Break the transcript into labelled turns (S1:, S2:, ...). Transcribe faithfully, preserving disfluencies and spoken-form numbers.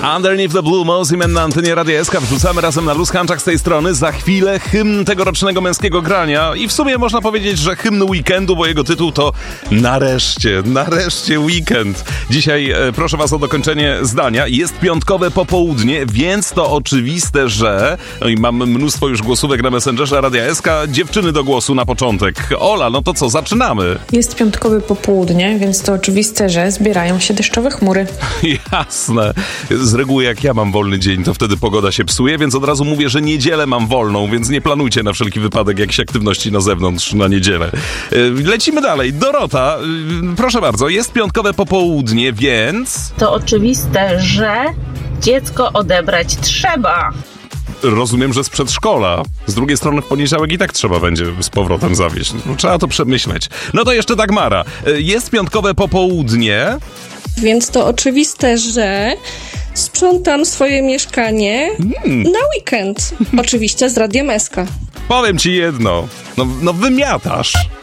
S1: Underneath the Blue Mouse i Men na antenie Radia S K. Wrzucamy razem na luz, Hanczak z tej strony. Za chwilę hymn tegorocznego męskiego grania i w sumie można powiedzieć, że hymn weekendu, bo jego tytuł to Nareszcie, nareszcie weekend. Dzisiaj e, proszę was o dokończenie zdania. Jest piątkowe popołudnie, więc to oczywiste, że... No i mam mnóstwo już głosówek na Messengerze Radia S K. Dziewczyny do głosu na początek. Ola, no to co, zaczynamy?
S2: Jest piątkowe popołudnie, więc to oczywiste, że zbierają się deszczowe chmury.
S1: Jasne. Z reguły jak ja mam wolny dzień, to wtedy pogoda się psuje, więc od razu mówię, że niedzielę mam wolną, więc nie planujcie na wszelki wypadek jakichś aktywności na zewnątrz na niedzielę. Lecimy dalej. Dorota, proszę bardzo, jest piątkowe popołudnie, więc...
S3: To oczywiste, że dziecko odebrać trzeba.
S1: Rozumiem, że z przedszkola. Z drugiej strony w poniedziałek i tak trzeba będzie z powrotem zawieźć. No, trzeba to przemyśleć. No to jeszcze Dagmara. Jest piątkowe popołudnie...
S4: Więc to oczywiste, że sprzątam swoje mieszkanie hmm. na weekend. Oczywiście z Radiem S K.
S1: Powiem ci jedno. No, no wymiatasz.